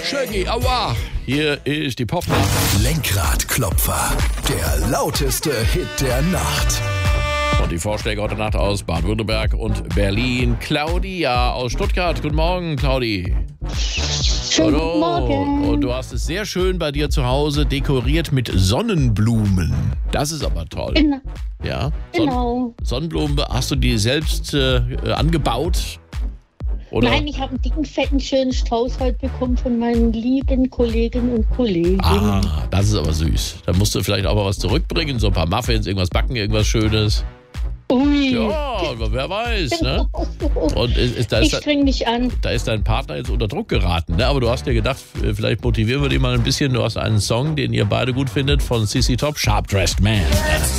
Shaggy, aua! Hier ist die Popnacht. Lenkradklopfer, der lauteste Hit der Nacht. Und die Vorschläge heute Nacht aus Baden-Württemberg und Berlin. Claudia aus Stuttgart. Guten Morgen, Claudi. Schönen guten Morgen. Und du hast es sehr schön bei dir zu Hause dekoriert mit Sonnenblumen. Das ist aber toll. Ja. Genau. Sonnenblumen, hast du die selbst angebaut? Oder? Nein, ich habe einen dicken, fetten, schönen Strauß heute bekommen von meinen lieben Kolleginnen und Kollegen. Ah, das ist aber süß. Da musst du vielleicht auch mal was zurückbringen, so ein paar Muffins, irgendwas backen, irgendwas Schönes. Ui. Ja, aber wer weiß, ne? Und Ich streng mich an. Da ist dein Partner jetzt unter Druck geraten, ne? Aber du hast dir gedacht, vielleicht motivieren wir den mal ein bisschen. Du hast einen Song, den ihr beide gut findet, von CC Top, Sharp Dressed Man.